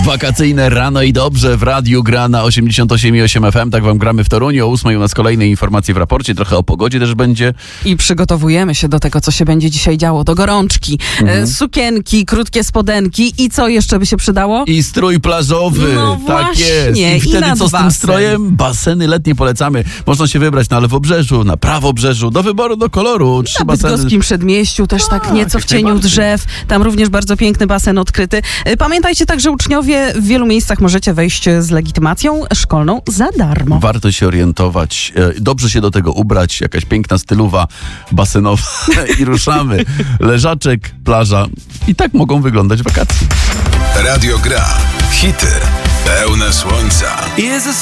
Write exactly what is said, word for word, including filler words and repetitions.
Wakacyjne rano i dobrze w Radiu Gra na osiemdziesiąt osiem i osiem F M. Tak wam gramy w Toruniu. O ósmej u nas kolejne informacje w raporcie. Trochę o pogodzie też będzie. I przygotowujemy się do tego, co się będzie dzisiaj działo. Do gorączki. Mhm. E, sukienki, krótkie spodenki i co jeszcze by się przydało? I strój plażowy. No tak właśnie. jest. I wtedy I co z tym basen. strojem? Baseny letnie polecamy. Można się wybrać na Lewobrzeżu, na Prawobrzeżu, do wyboru, do koloru. Trzy Na baseny. Bydgoskim Przedmieściu, też tak, tak nieco w jak cieniu najbardziej. drzew. Tam również bardzo piękny basen odkryty. E, Pamiętajcie także, uczniowie, w wielu miejscach możecie wejść z legitymacją szkolną za darmo. Warto się orientować, e, dobrze się do tego ubrać, jakaś piękna stylowa basenowa i ruszamy. Leżaczek, plaża i tak mogą wyglądać wakacje. Radio Gra. Hity pełne słońca. Jest